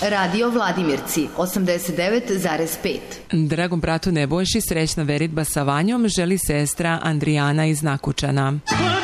Radio Vladimirci 89,5. Dragom bratu Nebojši srećna veritba sa Vanjom želi sestra Andrijana iz Nakučana.